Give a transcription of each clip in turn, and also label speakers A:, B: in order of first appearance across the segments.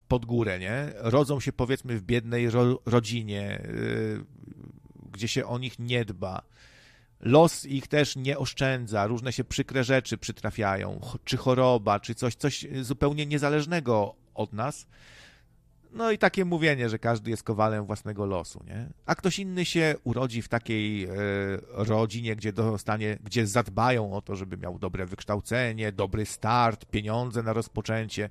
A: pod górę, nie? Rodzą się, powiedzmy, w biednej rodzinie, gdzie się o nich nie dba. Los ich też nie oszczędza, różne się przykre rzeczy przytrafiają, czy choroba, czy coś zupełnie niezależnego od nas. No i takie mówienie, że każdy jest kowalem własnego losu, nie? A ktoś inny się urodzi w takiej rodzinie, gdzie zadbają o to, żeby miał dobre wykształcenie, dobry start, pieniądze na rozpoczęcie,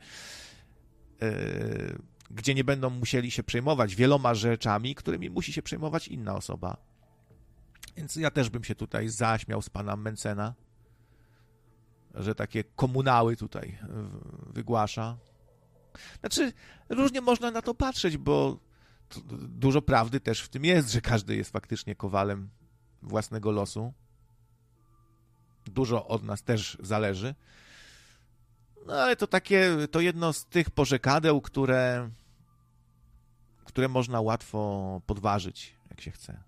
A: gdzie nie będą musieli się przejmować wieloma rzeczami, którymi musi się przejmować inna osoba. Więc ja też bym się tutaj zaśmiał z pana Mencena, że takie komunały tutaj wygłasza. Znaczy, różnie można na to patrzeć, bo dużo prawdy też w tym jest, że każdy jest faktycznie kowalem własnego losu. Dużo od nas też zależy. No ale to jedno z tych porzekadeł, które można łatwo podważyć, jak się chce.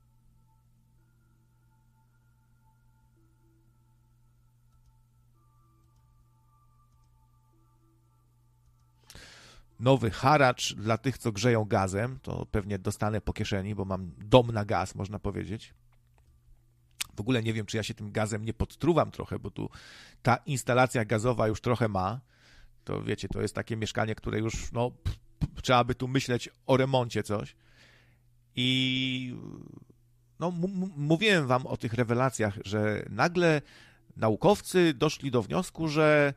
A: Nowy haracz dla tych, co grzeją gazem, to pewnie dostanę po kieszeni, bo mam dom na gaz, można powiedzieć. W ogóle nie wiem, czy ja się tym gazem nie podtruwam trochę, bo tu ta instalacja gazowa już trochę ma. To wiecie, to jest takie mieszkanie, które już, no, trzeba by tu myśleć o remoncie coś. I no, mówiłem wam o tych rewelacjach, że nagle naukowcy doszli do wniosku, że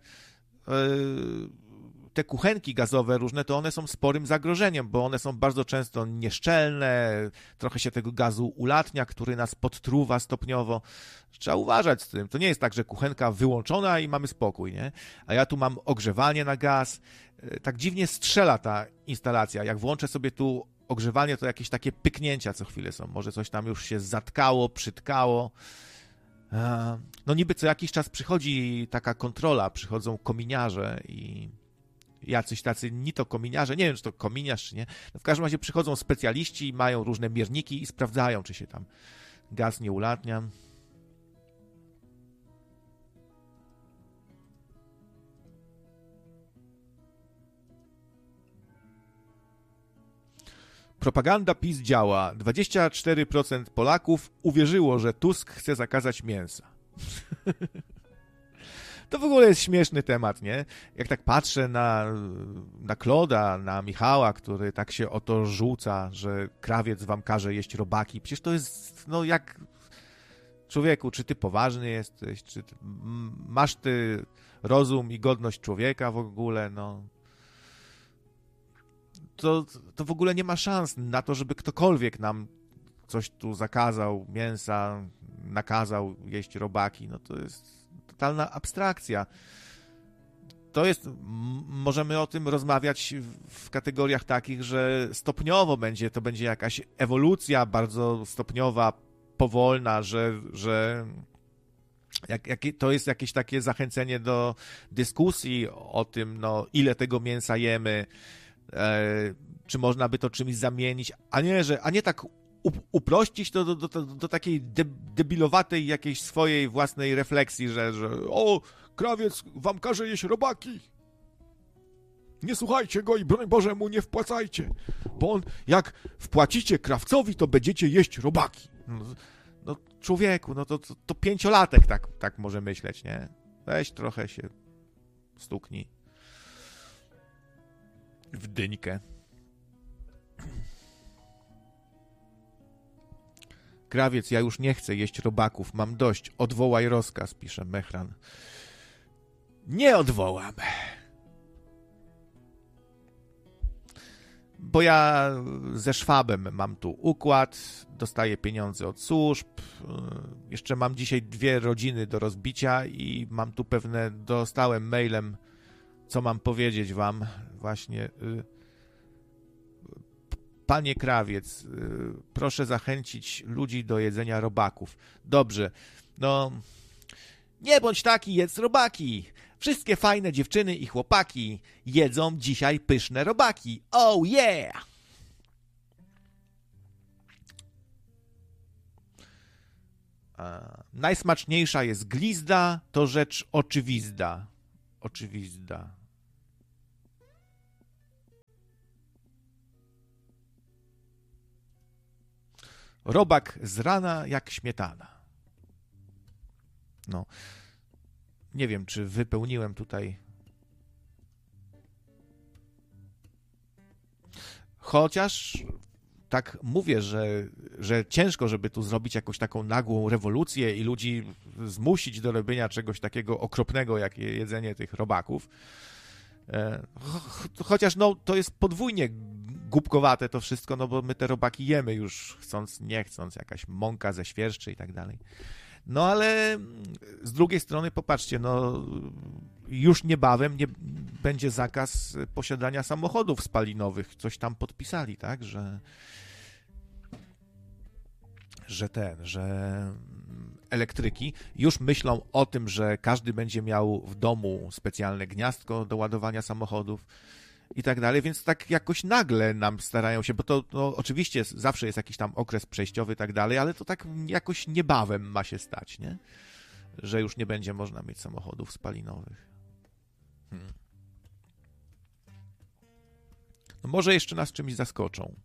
A: te kuchenki gazowe różne, to one są sporym zagrożeniem, bo one są bardzo często nieszczelne, trochę się tego gazu ulatnia, który nas podtruwa stopniowo. Trzeba uważać z tym. To nie jest tak, że kuchenka wyłączona i mamy spokój, nie? A ja tu mam ogrzewanie na gaz. Tak dziwnie strzela ta instalacja. Jak włączę sobie tu ogrzewanie, to jakieś takie pyknięcia co chwilę są. Może coś tam już się zatkało, przytkało. No niby co jakiś czas przychodzi taka kontrola, przychodzą kominiarze i jacyś tacy ni to kominiarze, nie wiem, czy to kominiarz, czy nie. No w każdym razie przychodzą specjaliści, mają różne mierniki i sprawdzają, czy się tam gaz nie ulatnia. Propaganda PiS działa. 24% Polaków uwierzyło, że Tusk chce zakazać mięsa. To w ogóle jest śmieszny temat, nie? Jak tak patrzę na Kloda, na Michała, który tak się o to rzuca, że krawiec wam każe jeść robaki. Przecież to jest, no jak... Człowieku, czy ty poważny jesteś? Czy masz ty rozum i godność człowieka w ogóle? No... To w ogóle nie ma szans na to, żeby ktokolwiek nam coś tu zakazał, mięsa, nakazał jeść robaki. No to jest totalna abstrakcja. To jest, możemy o tym rozmawiać w kategoriach takich, że stopniowo to będzie jakaś ewolucja bardzo stopniowa, powolna, że to jest jakieś takie zachęcenie do dyskusji o tym, no, ile tego mięsa jemy, czy można by to czymś zamienić, a nie tak uprościć to do takiej debilowatej jakiejś swojej własnej refleksji, że o, krawiec wam każe jeść robaki. Nie słuchajcie go i broń Boże mu nie wpłacajcie, bo on, jak wpłacicie krawcowi, to będziecie jeść robaki. No człowieku, no to 5-latek tak może myśleć, nie? Weź trochę się stuknij w dyńkę. Krawiec, ja już nie chcę jeść robaków, mam dość, odwołaj rozkaz, pisze Mechran. Nie odwołam. Bo ja ze Szwabem mam tu układ, dostaję pieniądze od służb, jeszcze mam dzisiaj 2 rodziny do rozbicia i mam tu dostałem mailem, co mam powiedzieć wam właśnie. Panie krawiec, proszę zachęcić ludzi do jedzenia robaków. Dobrze, no nie bądź taki, jedz robaki. Wszystkie fajne dziewczyny i chłopaki jedzą dzisiaj pyszne robaki. Oh yeah! Najsmaczniejsza jest glizda, to rzecz oczywista. Robak z rana jak śmietana. No. Nie wiem, czy wypełniłem tutaj. Chociaż tak mówię, że ciężko, żeby tu zrobić jakąś taką nagłą rewolucję i ludzi zmusić do robienia czegoś takiego okropnego, jak jedzenie tych robaków. Chociaż no, to jest podwójnie głupkowate to wszystko, no bo my te robaki jemy już chcąc, nie chcąc, jakaś mąka ze świerszczy i tak dalej. No ale z drugiej strony popatrzcie, no już niebawem nie będzie zakaz posiadania samochodów spalinowych. Coś tam podpisali, tak, że elektryki już myślą o tym, że każdy będzie miał w domu specjalne gniazdko do ładowania samochodów i tak dalej, więc tak jakoś nagle nam starają się, bo to no, oczywiście zawsze jest jakiś tam okres przejściowy i tak dalej, ale to tak jakoś niebawem ma się stać, nie? Że już nie będzie można mieć samochodów spalinowych. No może jeszcze nas czymś zaskoczą.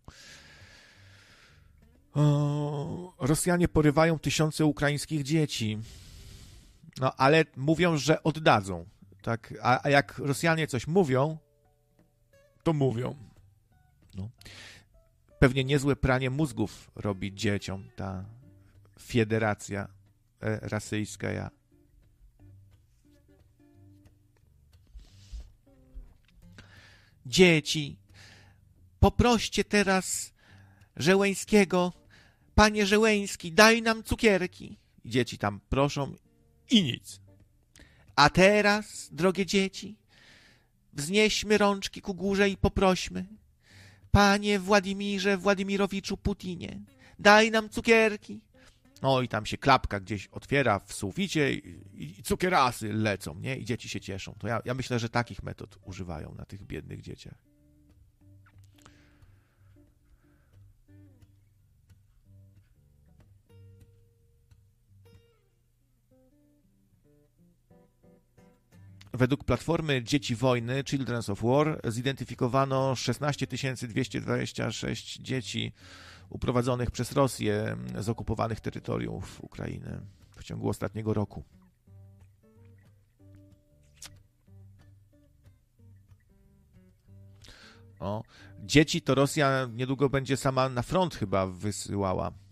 A: Rosjanie porywają tysiące ukraińskich dzieci. No, ale mówią, że oddadzą. Tak? A jak Rosjanie coś mówią, to mówią. No. Pewnie niezłe pranie mózgów robi dzieciom ta federacja rosyjska. Dzieci, poproście teraz Żeleńskiego, panie Żeleński, daj nam cukierki. Dzieci tam proszą i nic. A teraz, drogie dzieci, wznieśmy rączki ku górze i poprośmy. Panie Władimirowiczu Putinie, daj nam cukierki. No i tam się klapka gdzieś otwiera w suficie i cukierasy lecą, nie? I dzieci się cieszą. To ja myślę, że takich metod używają na tych biednych dzieciach. Według platformy Dzieci Wojny, Children of War, zidentyfikowano 16 226 dzieci uprowadzonych przez Rosję z okupowanych terytoriów Ukrainy w ciągu ostatniego roku. Dzieci to Rosja niedługo będzie sama na front chyba wysyłała.